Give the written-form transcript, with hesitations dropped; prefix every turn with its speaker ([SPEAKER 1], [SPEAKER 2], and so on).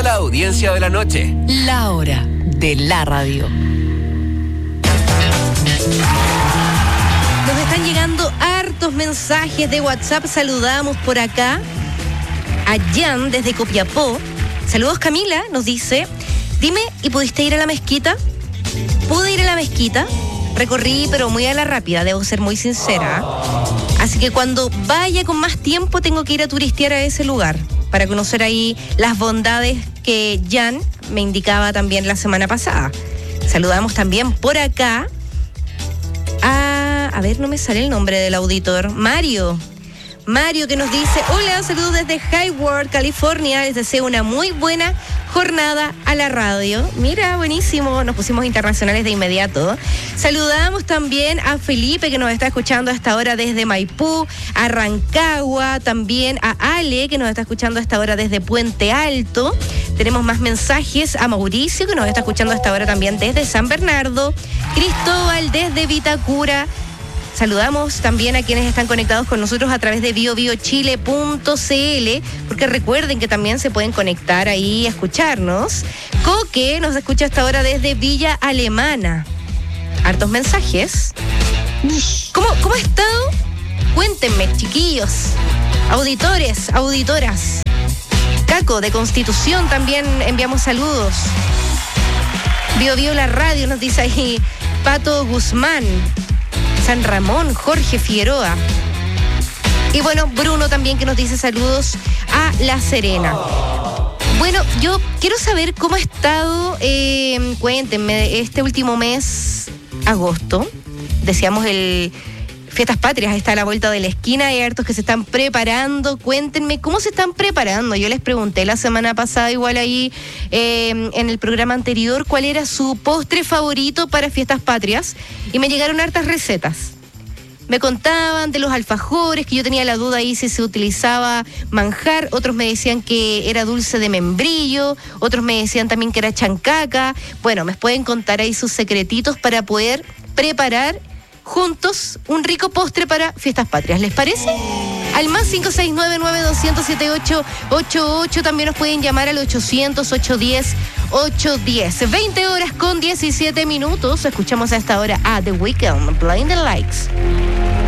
[SPEAKER 1] la audiencia de la noche.
[SPEAKER 2] La hora de la radio.
[SPEAKER 3] Nos están llegando hartos mensajes de WhatsApp. Saludamos por acá a Jan desde Copiapó. Saludos, Camila, nos dice: dime, ¿y pudiste ir a la mezquita? Pude ir a la mezquita, recorrí pero muy a la rápida, debo ser muy sincera. Así que cuando vaya con más tiempo tengo que ir a turistear a ese lugar para conocer ahí las bondades que Jan me indicaba también la semana pasada. Saludamos también por acá a ver, no me sale el nombre del auditor. Mario, que nos dice: hola, saludos desde Hayward, California. Les deseo una muy buena jornada a la radio. Mira, buenísimo, nos pusimos internacionales de inmediato. Saludamos también a Felipe, que nos está escuchando a esta hora desde Maipú, a Rancagua, también a Ale, que nos está escuchando a esta hora desde Puente Alto. Tenemos más mensajes: a Mauricio, que nos está escuchando a esta hora también desde San Bernardo, Cristóbal desde Vitacura. Saludamos también a quienes están conectados con nosotros a través de biobiochile.cl, porque recuerden que también se pueden conectar ahí a escucharnos. Coque nos escucha hasta ahora desde Villa Alemana. Hartos mensajes. ¿Cómo ha estado? Cuéntenme, chiquillos, auditores, auditoras. Caco de Constitución también enviamos saludos. Bio la radio nos dice ahí Pato Guzmán. San Ramón, Jorge Figueroa. Y bueno, Bruno también, que nos dice saludos a La Serena. Bueno, yo quiero saber cómo ha estado, cuéntenme, este último mes, agosto. Decíamos el Fiestas Patrias está a la vuelta de la esquina, hay hartos que se están preparando. Cuéntenme cómo se están preparando. Yo les pregunté la semana pasada, igual ahí en el programa anterior, cuál era su postre favorito para Fiestas Patrias, y me llegaron hartas recetas. Me contaban de los alfajores, que yo tenía la duda ahí si se utilizaba manjar. Otros me decían que era dulce de membrillo, otros me decían también que era chancaca. Bueno, me pueden contar ahí sus secretitos para poder preparar juntos un rico postre para Fiestas Patrias. ¿Les parece? Al más 569-9200-7888. También nos pueden llamar al 800-810-810. 20 horas con 17 minutos. Escuchamos a esta hora a The Weeknd, Blind the Lights.